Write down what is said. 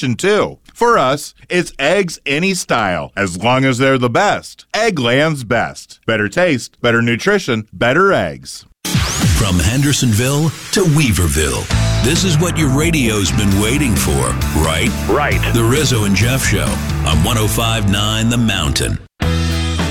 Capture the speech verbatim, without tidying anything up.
nutrition, too. For us, it's eggs any style, as long as they're the best. Eggland's best. Better taste, better nutrition, better eggs. From Hendersonville to Weaverville, this is what your radio's been waiting for, right? Right. The Rizzo and Jeff Show on one oh five point nine The Mountain.